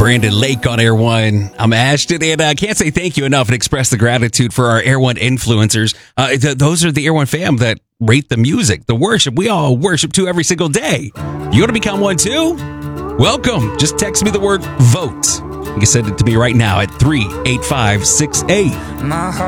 Brandon Lake on Air One. I'm Ashton, and I can't say thank you enough and express the gratitude for our Air One influencers. Those are the Air One fam that rate the music, the worship. We all worship to every single day. You want to become one too? Welcome. Just text me the word VOTE. You can send it to me right now at 38568.